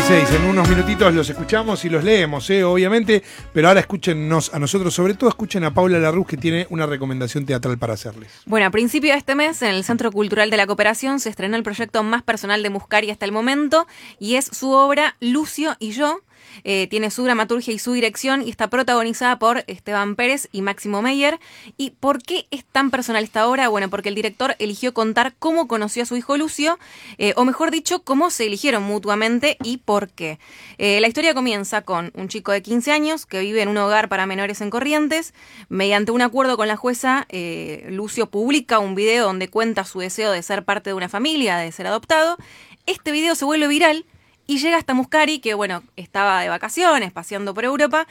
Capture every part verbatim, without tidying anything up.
dieciséis, en unos minutitos los escuchamos y los leemos, ¿eh? Obviamente, pero ahora escúchennos a nosotros, sobre todo escuchen a Paula Larruz, que tiene una recomendación teatral para hacerles. Bueno, a principio de este mes, en el Centro Cultural de la Cooperación, se estrenó el proyecto más personal de Muscari hasta el momento, y es su obra Lucio y yo. Eh, tiene su dramaturgia y su dirección y está protagonizada por Esteban Pérez y Máximo Meyer. ¿Y por qué es tan personal esta obra? Bueno, porque el director eligió contar cómo conoció a su hijo Lucio, eh, o mejor dicho, cómo se eligieron mutuamente y por qué. Eh, la historia comienza con un chico de quince años que vive en un hogar para menores en Corrientes. Mediante un acuerdo con la jueza, eh, Lucio publica un video donde cuenta su deseo de ser parte de una familia, de ser adoptado. Este video se vuelve viral y llega hasta Muscari, que bueno, estaba de vacaciones, paseando por Europa,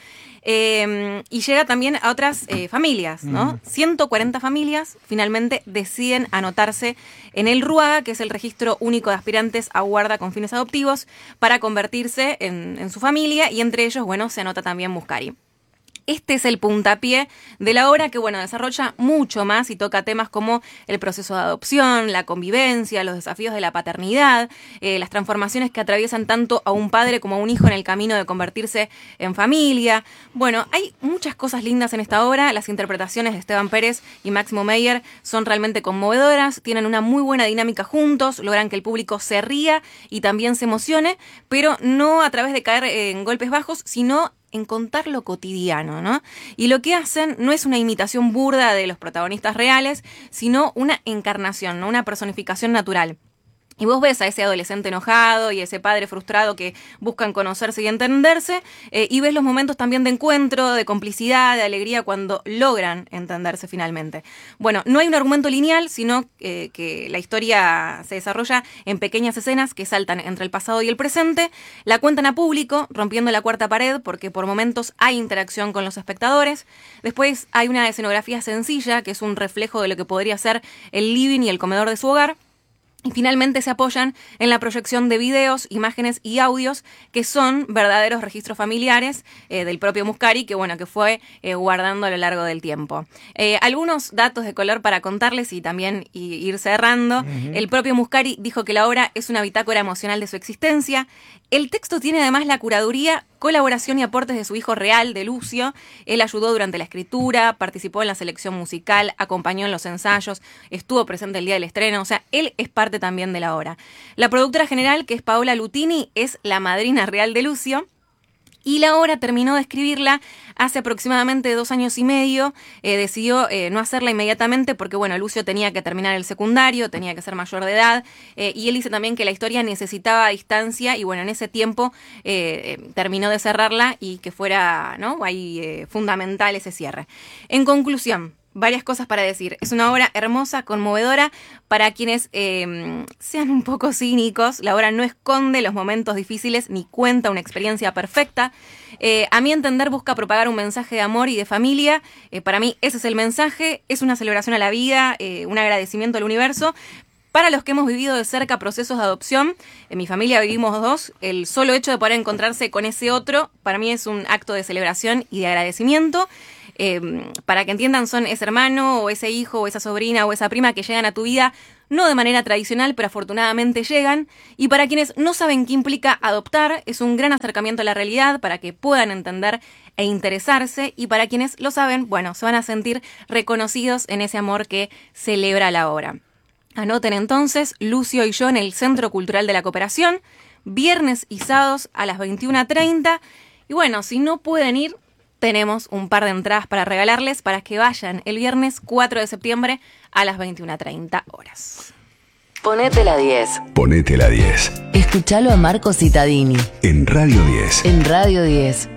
eh, y llega también a otras eh, familias, ¿no? Mm. ciento cuarenta familias finalmente deciden anotarse en el RUAGA, que es el Registro Único de Aspirantes a Guarda con Fines Adoptivos, para convertirse en, en su familia, y entre ellos, bueno, se anota también Muscari. Este es el puntapié de la obra que, bueno, desarrolla mucho más y toca temas como el proceso de adopción, la convivencia, los desafíos de la paternidad, eh, las transformaciones que atraviesan tanto a un padre como a un hijo en el camino de convertirse en familia. Bueno, hay muchas cosas lindas en esta obra. Las interpretaciones de Esteban Pérez y Máximo Meyer son realmente conmovedoras, tienen una muy buena dinámica juntos, logran que el público se ría y también se emocione, pero no a través de caer en golpes bajos, sino en contar lo cotidiano, ¿no? Y lo que hacen no es una imitación burda de los protagonistas reales, sino una encarnación, ¿no? Una personificación natural. Y vos ves a ese adolescente enojado y ese padre frustrado que buscan conocerse y entenderse, eh, y ves los momentos también de encuentro, de complicidad, de alegría cuando logran entenderse finalmente. Bueno, no hay un argumento lineal, sino eh, que la historia se desarrolla en pequeñas escenas que saltan entre el pasado y el presente, la cuentan a público, rompiendo la cuarta pared, porque por momentos hay interacción con los espectadores. Después hay una escenografía sencilla, que es un reflejo de lo que podría ser el living y el comedor de su hogar. Y finalmente se apoyan en la proyección de videos, imágenes y audios que son verdaderos registros familiares eh, del propio Muscari, que bueno, que fue eh, guardando a lo largo del tiempo. Eh, algunos datos de color para contarles y también y, ir cerrando. Uh-huh. El propio Muscari dijo que la obra es una bitácora emocional de su existencia. El texto tiene además la curaduría, colaboración y aportes de su hijo real, de Lucio. Él ayudó durante la escritura, participó en la selección musical, acompañó en los ensayos, estuvo presente el día del estreno, o sea, él es parte también de la obra. La productora general, que es Paola Lutini, es la madrina real de Lucio. Y la obra terminó de escribirla hace aproximadamente dos años y medio. Eh, decidió eh, no hacerla inmediatamente porque, bueno, Lucio tenía que terminar el secundario, tenía que ser mayor de edad. Eh, y él dice también que la historia necesitaba distancia y, bueno, en ese tiempo eh, eh, terminó de cerrarla y que fuera, ¿no?, ahí eh, fundamental ese cierre. En conclusión, varias cosas para decir. Es una obra hermosa, conmovedora, para quienes eh, sean un poco cínicos. La obra no esconde los momentos difíciles ni cuenta una experiencia perfecta. Eh, a mi entender busca propagar un mensaje de amor y de familia. Eh, para mí ese es el mensaje. Es una celebración a la vida, eh, un agradecimiento al universo. Para los que hemos vivido de cerca procesos de adopción, en mi familia vivimos dos, el solo hecho de poder encontrarse con ese otro, para mí es un acto de celebración y de agradecimiento. Eh, para que entiendan, son ese hermano o ese hijo o esa sobrina o esa prima que llegan a tu vida, no de manera tradicional, pero afortunadamente llegan. Y para quienes no saben qué implica adoptar, es un gran acercamiento a la realidad para que puedan entender e interesarse. Y para quienes lo saben, bueno, se van a sentir reconocidos en ese amor que celebra la obra. Anoten entonces Lucio y yo en el Centro Cultural de la Cooperación, viernes y sábados a las veintiuna treinta. Y bueno, si no pueden ir, tenemos un par de entradas para regalarles para que vayan el viernes cuatro de septiembre a las veintiuna treinta horas. Ponete la diez. Ponete la diez. Escuchalo a Marco Cittadini. En Radio diez. En Radio diez.